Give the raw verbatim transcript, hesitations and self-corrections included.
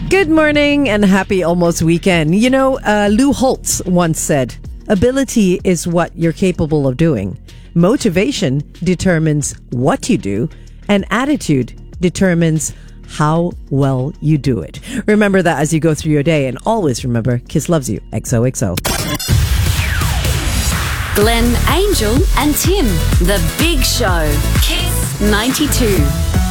Good morning and happy almost weekend. You know, uh, Lou Holtz once said, ability is what you're capable of doing. Motivation determines what you do, and attitude determines how well you do it. Remember that as you go through your day, and always remember, Kiss loves you. X O X O. Glenn, Angel and Tim, The Big Show. Kiss ninety-two.